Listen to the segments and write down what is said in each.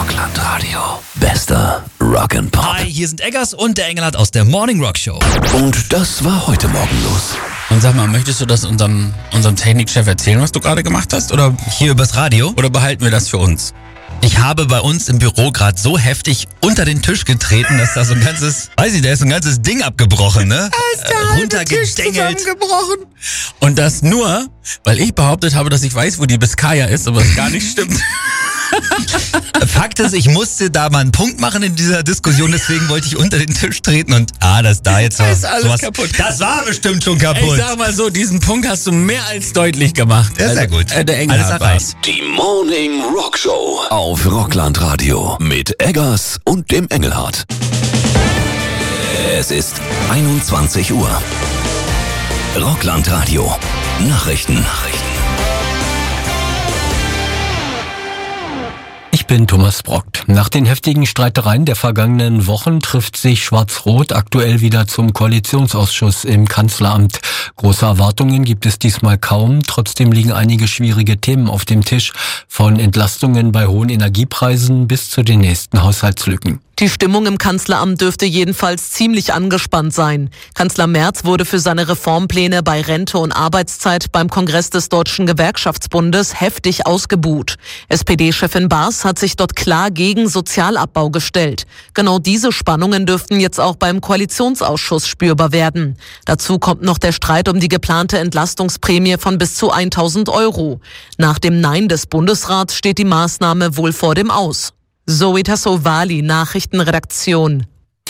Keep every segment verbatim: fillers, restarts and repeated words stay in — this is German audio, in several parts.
Rockland-Radio. Bester Rock'n'Pop. Hi, hier sind Eggers und der Engelhardt aus der Morning Rock Show. Und das war heute Morgen los. Und sag mal, möchtest du das unserem, unserem Technikchef erzählen, was du gerade gemacht hast? Oder, Hier übers Radio. oder behalten wir das für uns? Ich habe bei uns im Büro gerade so heftig unter den Tisch getreten, dass da so ein ganzes, weiß ich, da ist so ein ganzes Ding abgebrochen, ne? Äh, runtergedengelt. Und das nur, weil ich behauptet habe, dass ich weiß, wo die Biskaya ist, aber es gar nicht stimmt. Fakt ist, ich musste da mal einen Punkt machen in dieser Diskussion, deswegen wollte ich unter den Tisch treten und ah, das da jetzt Da so, ist alles sowas, kaputt. Das war bestimmt schon Ich kaputt. sag mal so, diesen Punkt hast du mehr als deutlich gemacht. Ja, sehr gut. Äh, der Alles Engelhardt erreicht. war's. Die Morning Rock Show auf Rockland-Radio mit Eggers und dem Engelhardt. Es ist einundzwanzig Uhr. Rockland-Radio. Nachrichten. Nachrichten. Ich bin Thomas Brockt. Nach den heftigen Streitereien der vergangenen Wochen trifft sich Schwarz-Rot aktuell wieder zum Koalitionsausschuss im Kanzleramt. Große Erwartungen gibt es diesmal kaum. Trotzdem liegen einige schwierige Themen auf dem Tisch. Von Entlastungen bei hohen Energiepreisen bis zu den nächsten Haushaltslücken. Die Stimmung im Kanzleramt dürfte jedenfalls ziemlich angespannt sein. Kanzler Merz wurde für seine Reformpläne bei Rente und Arbeitszeit beim Kongress des Deutschen Gewerkschaftsbundes heftig ausgebuht. S P D-Chefin Baas hat sich dort klar gegen Sozialabbau gestellt. Genau diese Spannungen dürften jetzt auch beim Koalitionsausschuss spürbar werden. Dazu kommt noch der Streit um die geplante Entlastungsprämie von bis zu tausend Euro. Nach dem Nein des Bundesrats steht die Maßnahme wohl vor dem Aus. Zoe Tassovali, Nachrichtenredaktion.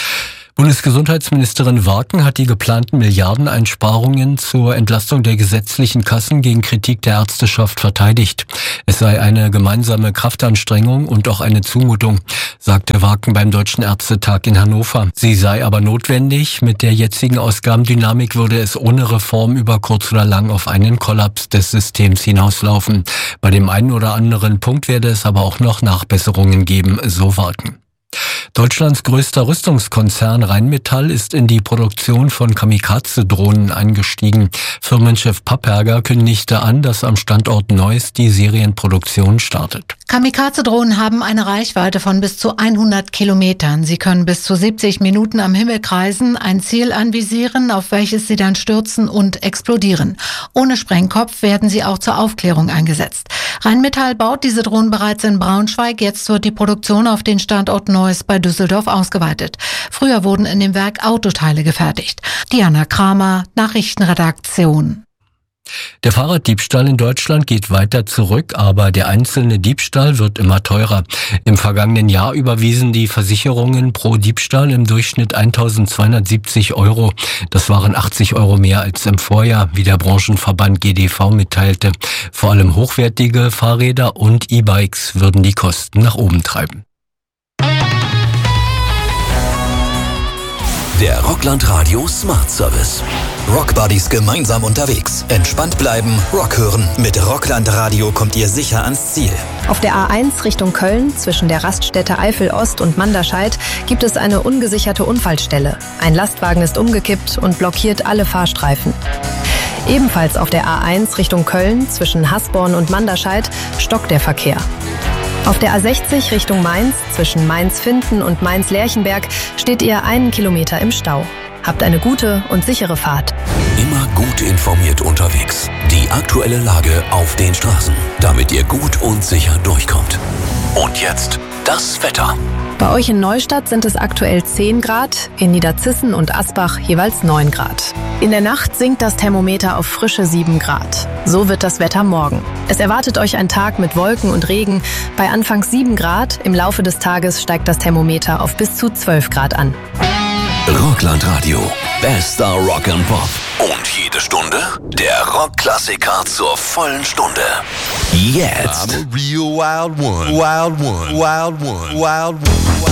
Bundesgesundheitsministerin Waken hat die geplanten Milliardeneinsparungen zur Entlastung der gesetzlichen Kassen gegen Kritik der Ärzteschaft verteidigt. Es sei eine gemeinsame Kraftanstrengung und auch eine Zumutung, sagte Waken beim Deutschen Ärztetag in Hannover. Sie sei aber notwendig. Mit der jetzigen Ausgabendynamik würde es ohne Reform über kurz oder lang auf einen Kollaps des Systems hinauslaufen. Bei dem einen oder anderen Punkt werde es aber auch noch Nachbesserungen geben, so Waken. Deutschlands größter Rüstungskonzern Rheinmetall ist in die Produktion von Kamikaze-Drohnen eingestiegen. Firmenchef Papperger kündigte an, dass am Standort Neuss die Serienproduktion startet. Kamikaze-Drohnen haben eine Reichweite von bis zu hundert Kilometern. Sie können bis zu siebzig Minuten am Himmel kreisen, ein Ziel anvisieren, auf welches sie dann stürzen und explodieren. Ohne Sprengkopf werden sie auch zur Aufklärung eingesetzt. Rheinmetall baut diese Drohnen bereits in Braunschweig. Jetzt wird die Produktion auf den Standort Neuss bei Düsseldorf ausgeweitet. Früher wurden in dem Werk Autoteile gefertigt. Diana Kramer, Nachrichtenredaktion. Der Fahrraddiebstahl in Deutschland geht weiter zurück, aber der einzelne Diebstahl wird immer teurer. Im vergangenen Jahr überwiesen die Versicherungen pro Diebstahl im Durchschnitt eintausendzweihundertsiebzig Euro. Das waren achtzig Euro mehr als im Vorjahr, wie der Branchenverband G D V mitteilte. Vor allem hochwertige Fahrräder und E-Bikes würden die Kosten nach oben treiben. Der Rockland-Radio Smart Service. Rockbuddies gemeinsam unterwegs. Entspannt bleiben, Rock hören. Mit Rockland-Radio kommt ihr sicher ans Ziel. Auf der A eins Richtung Köln zwischen der Raststätte Eifel Ost und Manderscheid gibt es eine ungesicherte Unfallstelle. Ein Lastwagen ist umgekippt und blockiert alle Fahrstreifen. Ebenfalls auf der A eins Richtung Köln zwischen Hasborn und Manderscheid stockt der Verkehr. Auf der A sechzig Richtung Mainz zwischen Mainz-Finden und Mainz-Lerchenberg steht ihr einen Kilometer im Stau. Habt eine gute und sichere Fahrt. Immer gut informiert unterwegs. Die aktuelle Lage auf den Straßen, damit ihr gut und sicher durchkommt. Und jetzt das Wetter. Bei euch in Neustadt sind es aktuell zehn Grad, in Niederzissen und Asbach jeweils neun Grad. In der Nacht sinkt das Thermometer auf frische sieben Grad. So wird das Wetter morgen. Es erwartet euch ein Tag mit Wolken und Regen. Bei anfangs sieben Grad, im Laufe des Tages steigt das Thermometer auf bis zu zwölf Grad an. Rockland-Radio. Bester Rock'n'Pop. Und jede Stunde der Rockklassiker zur vollen Stunde. Jetzt. I'm a real wild one. Wild one. Wild one. Wild one.